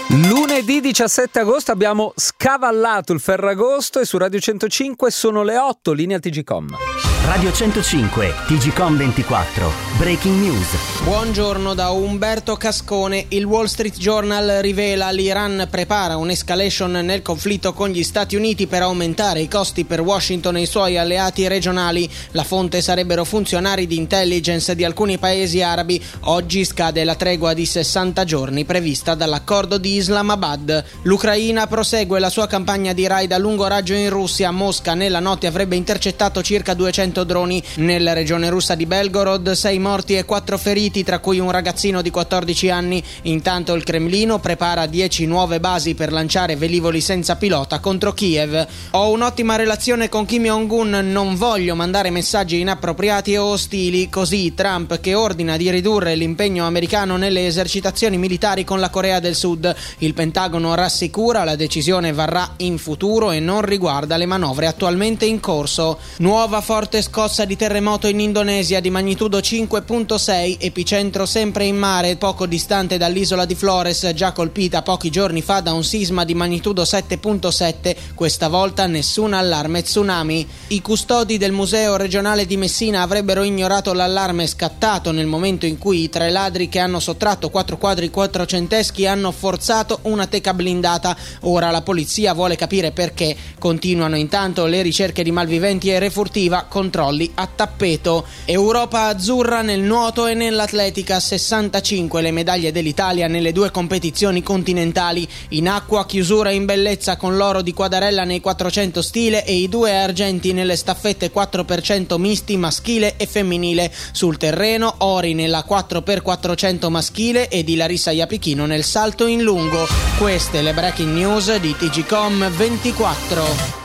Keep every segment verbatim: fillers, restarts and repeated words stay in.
Lunedì diciassette agosto abbiamo scavallato il Ferragosto e su Radio centocinque sono le otto, linea T G Com. Radio centocinque, T G Com ventiquattro, Breaking News. Buongiorno da Umberto Cascone. Il Wall Street Journal rivela l'Iran prepara un'escalation nel conflitto con gli Stati Uniti per aumentare i costi per Washington e i suoi alleati regionali. La fonte sarebbero funzionari di intelligence di alcuni paesi arabi. Oggi scade la tregua di sessanta giorni prevista dall'accordo di Islamabad. L'Ucraina prosegue la sua campagna di raid a lungo raggio in Russia. Mosca nella notte avrebbe intercettato circa duecento droni. Nella regione russa di Belgorod sei morti e quattro feriti, tra cui un ragazzino di quattordici anni. Intanto il Cremlino prepara dieci nuove basi per lanciare velivoli senza pilota contro Kiev. Ho un'ottima relazione con Kim Jong-un, non voglio mandare messaggi inappropriati o ostili. Così Trump, che ordina di ridurre l'impegno americano nelle esercitazioni militari con la Corea del Sud. Il Pentagono rassicura, la decisione varrà in futuro e non riguarda le manovre attualmente in corso. Nuova forte scossa di terremoto in Indonesia di magnitudo cinque virgola sei, epicentro sempre in mare, poco distante dall'isola di Flores, già colpita pochi giorni fa da un sisma di magnitudo sette virgola sette, questa volta nessun allarme tsunami. I custodi del Museo regionale di Messina avrebbero ignorato l'allarme scattato nel momento in cui i tre ladri che hanno sottratto quattro quadri quattrocenteschi hanno forzato una teca blindata. Ora la polizia vuole capire perché. Continuano intanto le ricerche di malviventi e refurtiva, controlli a tappeto. Europa azzurra nel nuoto e nell'atletica, sessantacinque le medaglie dell'Italia nelle due competizioni continentali. In acqua chiusura in bellezza con l'oro di Quadarella nei quattrocento stile e i due argenti nelle staffette quattro per cento misti maschile e femminile. Sul terreno ori nella quattro per quattrocento maschile e di Larissa Iapichino nel salto in lungo. Queste le breaking news di T G Com ventiquattro.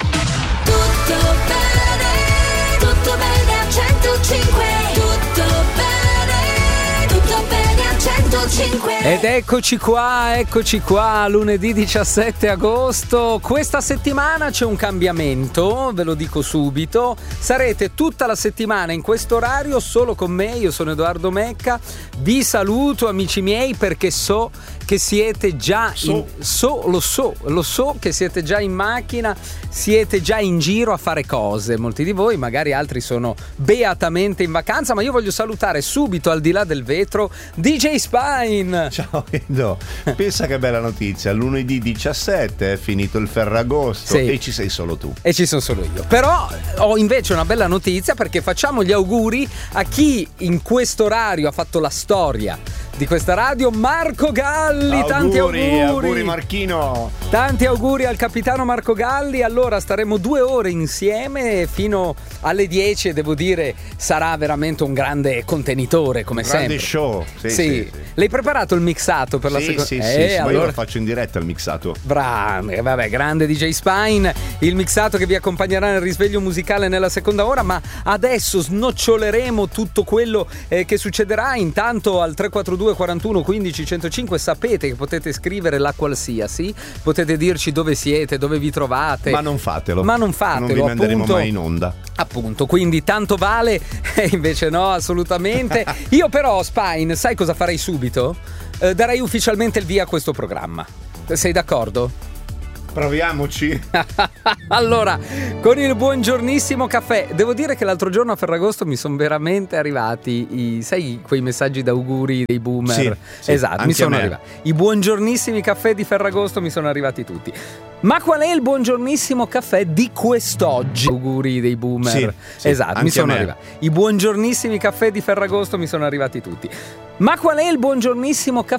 Tutto bene, tutto bene a centocinque, tutto bene, tutto bene a centocinque. Ed eccoci qua, eccoci qua, lunedì diciassette agosto. Questa settimana c'è un cambiamento, ve lo dico subito. Sarete tutta la settimana in questo orario solo con me, io sono Edoardo Mecca. Vi saluto amici miei perché so che siete già in, so, lo so, lo so che siete già in macchina, siete già in giro a fare cose. Molti di voi, magari altri sono beatamente in vacanza, ma io voglio salutare subito al di là del vetro D J Spine. Ciao Edo, pensa che bella notizia, lunedì diciassette è finito il Ferragosto, sì, e ci sei solo tu. E ci sono solo io. Però ho invece una bella notizia, perché facciamo gli auguri a chi in questo orario ha fatto la storia di questa radio, Marco Galli. Auguri, tanti auguri, auguri Marchino. Tanti auguri al capitano Marco Galli. Allora staremo due ore insieme fino alle dieci e devo dire sarà veramente un grande contenitore come un sempre. Grande show. Sì, sì. sì, sì. L'hai preparato il mixato per sì, la seconda? Sì, eh, sì, sì. allora... Ma io lo faccio in diretta il mixato. Bravo, vabbè, grande D J Spine. Il mixato che vi accompagnerà nel risveglio musicale nella seconda ora, ma adesso snoccioleremo tutto quello eh, che succederà. Intanto al tre quattro due quarantuno quindici centocinque sapete che potete scrivere la qualsiasi, potete dirci dove siete, dove vi trovate, ma non fatelo, ma non fatelo, non vi manderemo appunto, mai in onda, appunto, quindi tanto vale. E invece no, assolutamente. Io però Spine, sai cosa farei subito? Eh, darei ufficialmente il via a questo programma. Sei d'accordo? Proviamoci. Allora, con il buongiornissimo caffè. Devo dire che l'altro giorno a Ferragosto mi sono veramente arrivati i, sai, quei messaggi d'auguri dei boomer. Sì, sì, esatto, mi sono arrivati. I buongiornissimi caffè di Ferragosto mi sono arrivati tutti. Ma qual è il buongiornissimo caffè di quest'oggi? Auguri dei boomer. Sì, sì, esatto, mi sono arrivati. I buongiornissimi caffè di Ferragosto mi sono arrivati tutti. Ma qual è il buongiornissimo caffè